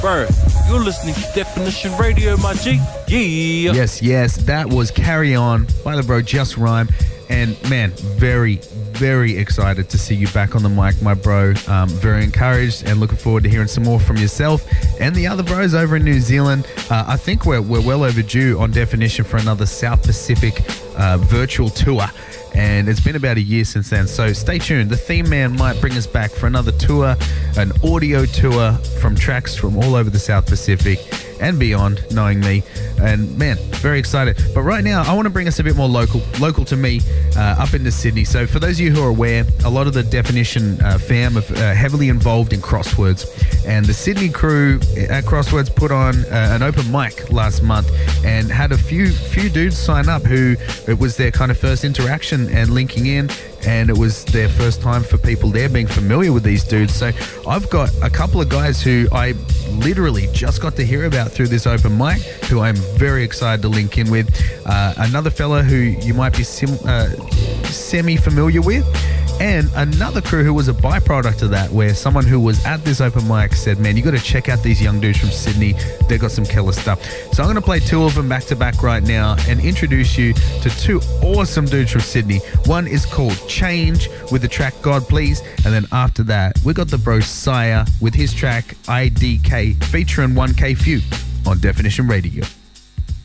Bro, you're listening to Definition Radio, my G. Yeah. Yes, that was Carry On by the bro Just Rhyme. And man, very, very excited to see you back on the mic, my bro. Very encouraged and looking forward to hearing some more from yourself and the other bros over in New Zealand. I think we're well overdue on Definition for another South Pacific virtual tour. And it's been about a year since then, so stay tuned. The Theme Man might bring us back for another tour, an audio tour from tracks from all over the South Pacific and beyond, knowing me. And man, very excited. But right now, I want to bring us a bit more local to me, up into Sydney. So for those of you who are aware, a lot of the Definition fam are heavily involved in Crosswords. And the Sydney crew at Crosswords put on an open mic last month and had a few dudes sign up who it was their kind of first interaction and linking in, and it was their first time for people there being familiar with these dudes. So I've got a couple of guys who I literally just got to hear about through this open mic, who I'm very excited to link in with. Another fella who you might be semi-familiar with, and another crew who was a byproduct of that, where someone who was at this open mic said, man, you got to check out these young dudes from Sydney. They've got some killer stuff. So I'm going to play two of them back to back right now and introduce you to two awesome dudes from Sydney. One is called Change with the track God Please. And then after that, we got the bro Sire with his track IDK featuring 1K Few on Definition Radio.